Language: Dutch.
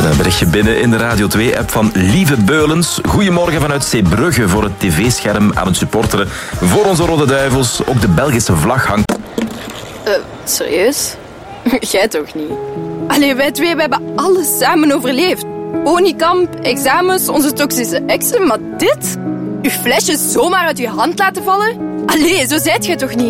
Een berichtje binnen in de Radio 2-app van Lieve Beulens. Goedemorgen vanuit Zeebrugge voor het tv-scherm aan het supporteren. Voor onze Rode Duivels ook de Belgische vlag hangt. Serieus? Jij toch niet? Allee, wij twee we hebben alles samen overleefd. Ponykamp, examens, onze toxische exen, maar dit? Uw flesje zomaar uit uw hand laten vallen? Allee, zo zijt jij toch niet?